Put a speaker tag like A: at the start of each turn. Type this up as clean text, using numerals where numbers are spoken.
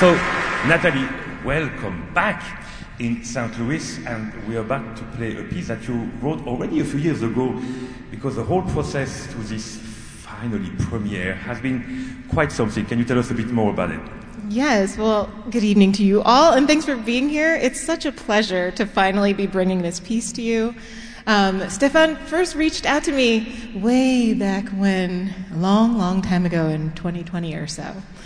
A: So, Natalie, welcome back in St. Louis, and we're about to play a piece that you wrote already a few years ago, because the whole process to this finally premiere has been quite something. Can you tell us a bit more about it?
B: Yes, well, good evening to you all, and thanks for being here. It's such a pleasure to finally be bringing this piece to you. Stefan first reached out to me way back when, a long, long time ago in 2020 or so.